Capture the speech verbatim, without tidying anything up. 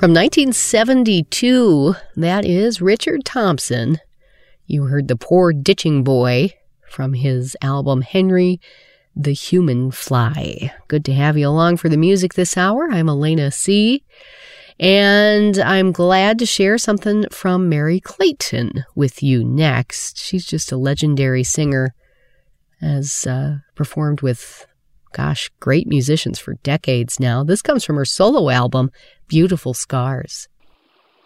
From nineteen seventy-two, that is Richard Thompson. You heard The Poor Ditching Boy from his album Henry the Human Fly. Good to have you along for the music this hour. I'm Elena C., and I'm glad to share something from Merry Clayton with you next. She's just a legendary singer, has uh, performed with, gosh, great musicians for decades now. This comes from her solo album, Beautiful Scars.